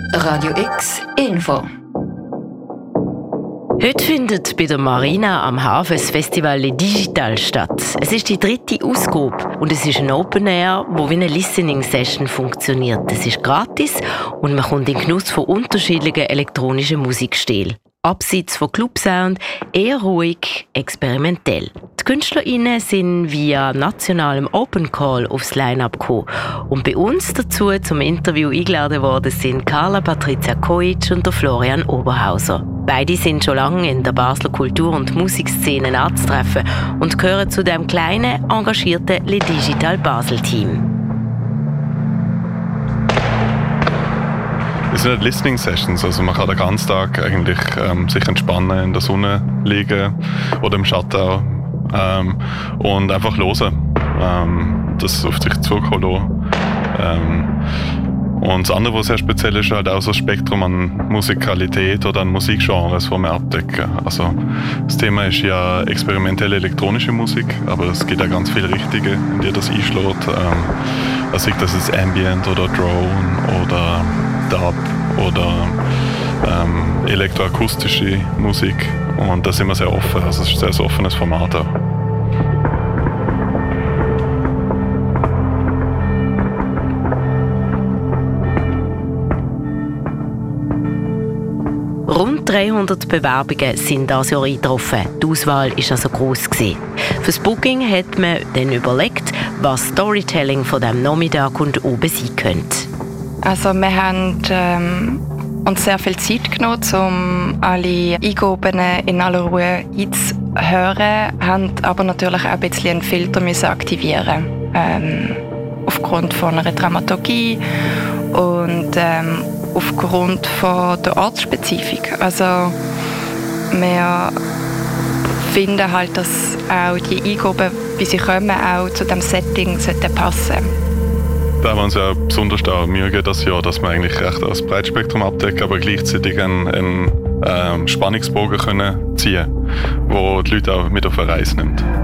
Radio X Info. Heute findet bei der Marina am Hafen das Festival Le Digital statt. Es ist die 3. Ausgabe und es ist ein Open Air, wo wie eine Listening Session funktioniert. Es ist gratis und man kommt in den Genuss von unterschiedlichen elektronischen Musikstilen. Abseits von Clubsound, eher ruhig, experimentell. Die KünstlerInnen sind via nationalem Open Call aufs Line-Up gekommen. Und bei uns dazu zum Interview eingeladen worden sind Carla Patricia Koitsch und der Florian Oberhauser. Beide sind schon lange in der Basler Kultur- und Musikszene anzutreffen und gehören zu dem kleinen, engagierten Le Digital Basel-Team. Es sind Listening Sessions, also man kann den ganzen Tag eigentlich sich entspannen, in der Sonne liegen oder im Schatten auch, und einfach hören, das auf sich zukommen lassen. Und das andere, was sehr speziell ist, halt auch so ein Spektrum an Musikalität oder an Musikgenres, die wir abdecken. Also das Thema ist ja experimentelle elektronische Musik, aber es gibt auch ganz viele Richtige, in die das einschlägt. Also das ist Ambient oder Drone oder Dub oder elektroakustische Musik, und da sind wir sehr offen, also es ist ein sehr offenes Format auch. Rund 300 Bewerbungen sind dieses Jahr eingetroffen. Die Auswahl war also gross gewesen. Fürs Booking hat man dann überlegt, was Storytelling von diesem Nachmittag und oben sein könnte. Also wir haben uns sehr viel Zeit genommen, um alle Eingaben in aller Ruhe einzuhören, haben aber natürlich auch ein bisschen einen Filter müssen aktivieren, aufgrund von einer Dramaturgie und aufgrund von der Ortsspezifik. Also wir finden halt, dass auch die Eingaben, wie sie kommen, auch zu dem Setting passen sollten. Da haben wir uns ja besonders auch Mühe gegeben das Jahr, dass wir eigentlich recht das Breitspektrum abdecken, aber gleichzeitig einen Spannungsbogen können ziehen, der die Leute auch mit auf eine Reise nimmt.